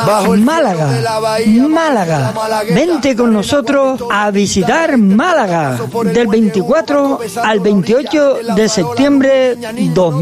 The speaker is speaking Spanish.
Málaga. Vente con nosotros a visitar Málaga del 24 al 28 de septiembre 2020.